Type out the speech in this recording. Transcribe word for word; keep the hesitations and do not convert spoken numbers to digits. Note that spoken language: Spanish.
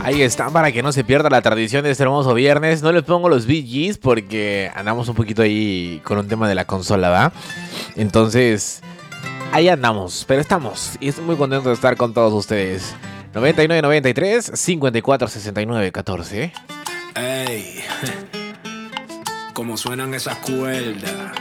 Ahí están para que no se pierda la tradición de este hermoso viernes. No les pongo los Bee Gees porque andamos un poquito ahí con un tema de la consola, ¿va? Entonces, ahí andamos, pero estamos. Y estoy muy contento de estar con todos ustedes. noventa y nueve noventa y tres, cincuenta y cuatro sesenta y nueve catorce. Ey, como suenan esas cuerdas.